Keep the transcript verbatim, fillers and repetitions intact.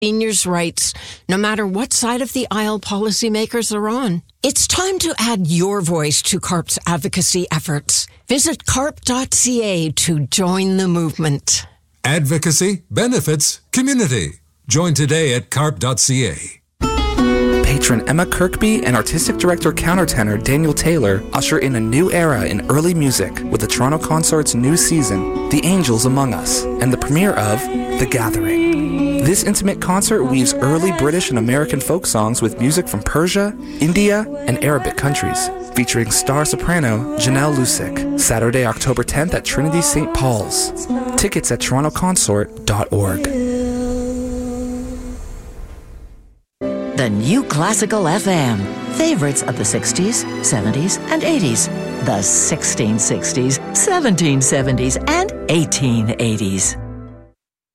seniors' rights, no matter what side of the aisle policymakers are on. It's time to add your voice to CARP's advocacy efforts. Visit carp dot c a to join the movement. Advocacy, benefits, community. Join today at carp dot c a. Patron Emma Kirkby and artistic director countertenor Daniel Taylor usher in a new era in early music with the Toronto Consort's new season, The Angels Among Us, and the premiere of The Gathering. This intimate concert weaves early British and American folk songs with music from Persia, India, and Arabic countries, featuring star soprano Janelle Lusick. Saturday, October tenth at Trinity Saint Paul's. Tickets at toronto consort dot org. The New Classical F M. Favorites of the sixties, seventies, and eighties. The sixteen sixties, seventeen seventies, and eighteen eighties.